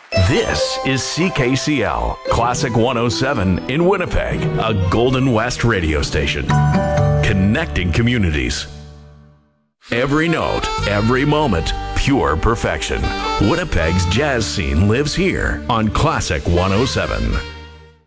This is CKCL, Classic 107 in Winnipeg, a Golden West radio station. Connecting communities. Every note, every moment, pure perfection. Winnipeg's jazz scene lives here on Classic 107.